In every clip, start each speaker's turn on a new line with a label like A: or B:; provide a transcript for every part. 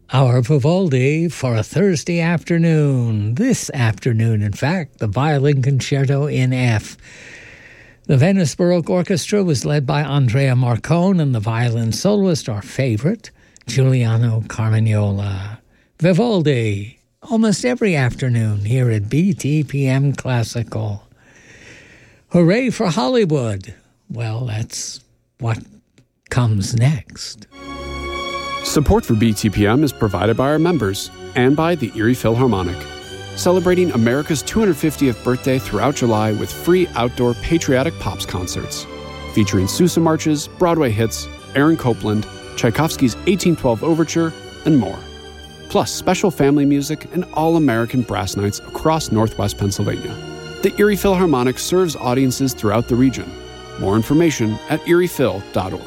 A: Our Vivaldi for a Thursday afternoon. This afternoon, in fact, the Violin Concerto in F. The Venice Baroque Orchestra was led by Andrea Marcone and the violin soloist, our favorite, Giuliano Carmagnola. Vivaldi, almost every afternoon here at BTPM Classical. Hooray for Hollywood! Well, that's what comes next.
B: Support for BTPM is provided by our members and by the Erie Philharmonic, celebrating America's 250th birthday throughout July with free outdoor patriotic pops concerts, featuring Sousa marches, Broadway hits, Aaron Copland, Tchaikovsky's 1812 Overture, and more. Plus special family music and all-American brass nights across Northwest Pennsylvania. The Erie Philharmonic serves audiences throughout the region. More information at eriephil.org.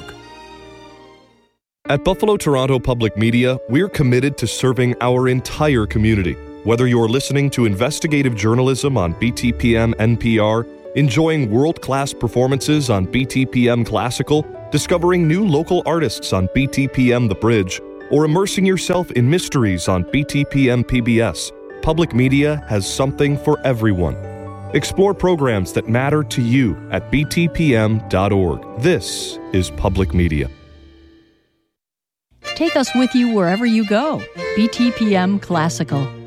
C: At Buffalo Toronto Public Media, we're committed to serving our entire community. Whether you're listening to investigative journalism on BTPM NPR, enjoying world-class performances on BTPM Classical, discovering new local artists on BTPM The Bridge, or immersing yourself in mysteries on BTPM PBS, Public Media has something for everyone. Explore programs that matter to you at btpm.org. This is Public Media.
D: Take us with you wherever you go. BTPM Classical.